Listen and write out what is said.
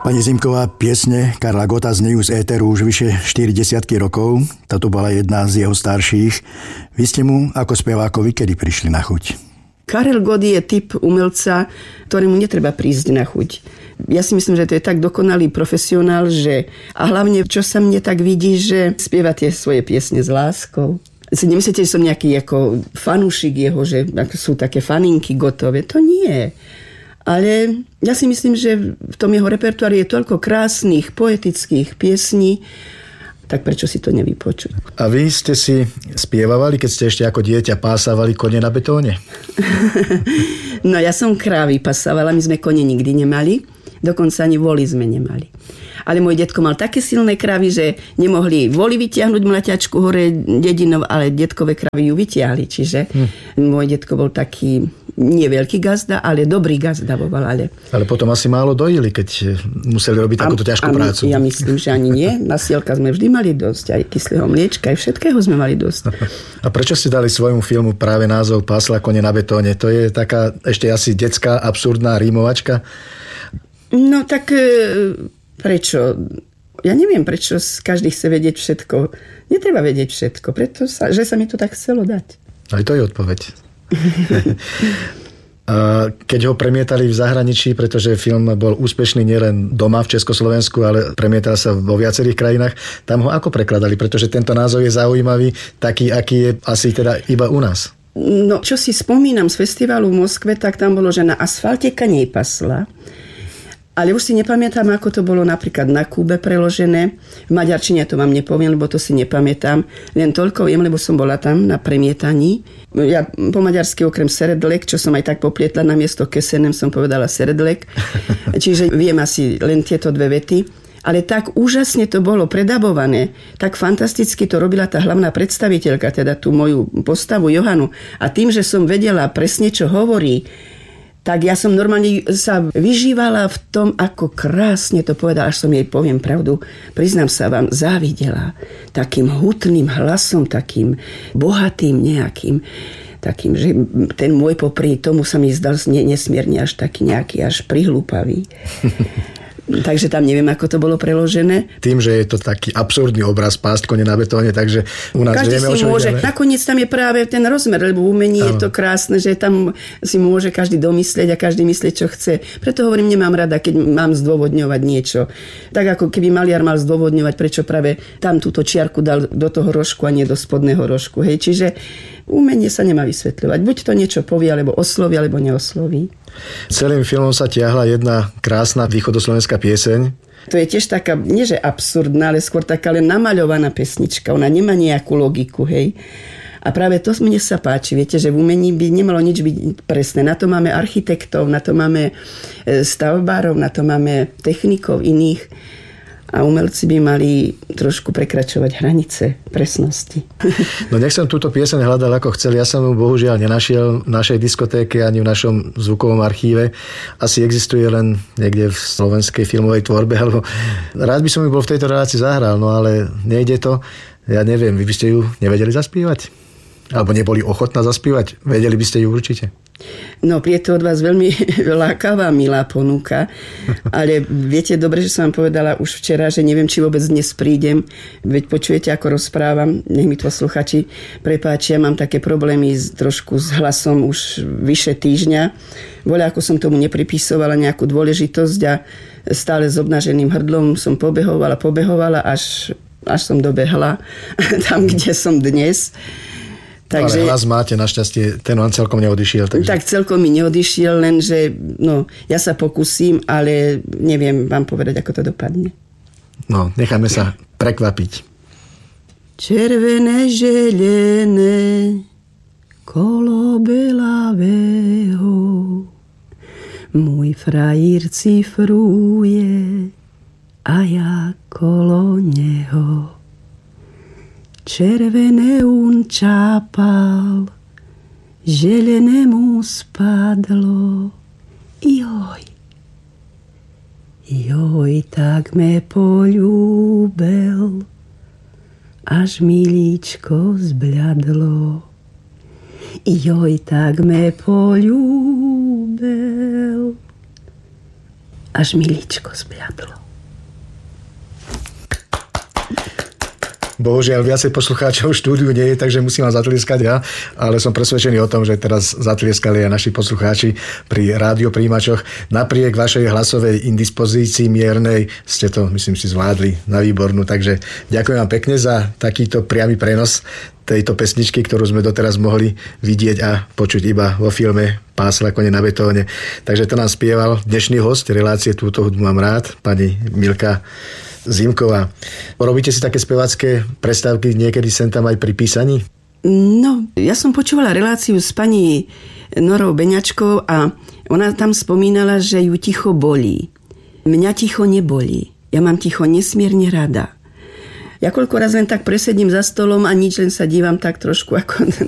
Pani Zimková, piesne Karla Gotta znejú z éteru už vyše 40 rokov. Toto bola jedna z jeho starších. Vy ste mu ako spevákovi kedy prišli na chuť? Karel Gott je typ umelca, ktorému netreba prísť na chuť. Ja si myslím, že to je tak dokonalý profesionál, že a hlavne, čo sa mne tak vidí, že spieva tie svoje piesne s láskou. Si nemyslíte, že som nejaký ako fanúšik jeho, že sú také faninky Gottové? To nie. Ale ja si myslím, že v tom jeho repertoári je toľko krásnych, poetických piesní, tak prečo si to nevypočuť? A vy ste si spievavali, keď ste ešte ako dieťa pásavali kone na betóne? No ja som krávy pasávala, my sme kone nikdy nemali, dokonca ani voly sme nemali. Ale môj detko mal také silné kravy, že nemohli voli vytiahnuť mlaťačku hore dedinov, ale detkové kravy ju vytiahli. Čiže môj detko bol taký nie veľký gazda, ale dobrý gazda vo Valale. Ale potom asi málo dojili, keď museli robiť takúto ťažkú prácu. Ja myslím, že ani nie. Nasielka sme vždy mali dosť, aj kyslého mliečka, aj všetkého sme mali dosť. A prečo ste dali svojmu filmu práve názov Pásla kone na betóne? To je taká ešte asi detská, absurdná rímovačka? No tak prečo? Ja neviem, prečo každý chce vedieť všetko. Netreba vedieť všetko, že sa mi to tak chcelo dať. Aj to je odpoveď. Keď ho premietali v zahraničí, pretože film bol úspešný nielen doma v Československu, ale premietal sa vo viacerých krajinách, tam ho ako prekladali? Pretože tento názov je zaujímavý, taký, aký je asi teda iba u nás. No, čo si spomínam z festivalu v Moskve, tak tam bolo, že na asfalte kanej pasla. Ale už si nepamätám, ako to bolo napríklad na Kube preložené. V maďarčine to vám nepoviem, lebo to si nepamätám. Len toľko viem, lebo som bola tam na premietaní. Ja po maďarsky okrem seredlek, čo som aj tak poplietla na miesto kesenem, som povedala seredlek. Čiže viem asi len tieto dve vety. Ale tak úžasne to bolo predabované, tak fantasticky to robila tá hlavná predstaviteľka, teda tú moju postavu Johanu. A tým, že som vedela presne, čo hovorí, tak ja som normálne sa vyžívala v tom, ako krásne to povedala, až som jej, poviem pravdu, priznám sa vám, závidela takým hutným hlasom, takým bohatým nejakým, takým, že ten môj popri tomu sa mi zdal nesmierne až taký nejaký, až prihlúpavý. Takže tam neviem, ako to bolo preložené. Tým, že je to taký absurdný obraz pásť kone na betóne, takže u nás každý vieme, si môže. Nakoniec tam je práve ten rozmer, lebo v umení je to krásne, že tam si môže každý domyslieť a každý myslieť, čo chce. Preto hovorím, nemám rada, keď mám zdôvodňovať niečo. Tak ako keby maliar mal zdôvodňovať, prečo práve tam túto čiarku dal do toho rožku a nie do spodného rožku. Hej, čiže umenie sa nemá vysvetľovať. Buď to niečo povie, alebo osloví, alebo neosloví. Celým filmom sa tiahla jedna krásna východoslovenská pieseň. To je tiež taká, nie že absurdná, ale skôr taká len namaľovaná pesnička. Ona nemá nejakú logiku, hej. A práve to mne sa páči. Viete, že v umení by nemalo nič byť presné. Na to máme architektov, na to máme stavbárov, na to máme technikov iných. A umelci by mali trošku prekračovať hranice presnosti. No nech som túto pieseň hľadal ako chcel, ja som ju bohužiaľ nenašiel v našej diskotéke ani v našom zvukovom archíve. Asi existuje len niekde v slovenskej filmovej tvorbe, alebo rád by som ju bol v tejto relácii zahral, no ale nejde to. Ja neviem, vy by ste ju nevedeli zaspievať? Alebo neboli ochotná zaspievať? Vedeli by ste ju určite? No, je to od vás veľmi lákavá, milá ponuka, ale viete dobre, že som vám povedala už včera, že neviem, či vôbec dnes prídem. Veď počujete, ako rozprávam, nech mi posluchači prepáčia, mám také problémy trošku s hlasom už vyše týždňa. Voľa, ako som tomu nepripisovala nejakú dôležitosť a stále s obnaženým hrdlom som pobehovala, až som dobehla tam, kde som dnes. Takže, ale hlas máte, našťastie, ten vám celkom neodišiel. Takže... Tak celkom mi neodišiel, lenže ja sa pokúsim, ale neviem vám povedať, ako to dopadne. No, necháme sa prekvapiť. Červené želené kolo belavého môj frajír cifruje a ja kolo neho. Červené čápal, želené mu spadlo. Joj, tak me poľúbel, až milíčko zbľadlo. Joj, tak me poľúbel, až mi líčko zbliadlo. Bohužiaľ, viacej poslucháčov v štúdiu nie je, takže musím vám zatlieskať ja, ale som presvedčený o tom, že teraz zatlieskali aj naši poslucháči pri rádiopríjimačoch. Napriek vašej hlasovej indispozícii miernej ste to, myslím si, zvládli na výbornú, takže ďakujem vám pekne za takýto priamy prenos tejto pesničky, ktorú sme doteraz mohli vidieť a počuť iba vo filme Pásla kone na betóne. Takže to nám spieval dnešný host relácie Túto hudbu mám rád, pani Milka Zimková. Robíte si také spevácké prestávky niekedy sem tam aj pri písaní? No, ja som počúvala reláciu s pani Norou Beňačkou a ona tam spomínala, že ju ticho bolí. Mňa ticho nebolí. Ja mám ticho nesmierne rada. Ja koľko raz len tak presedím za stolom a nič, len sa dívam tak trošku ako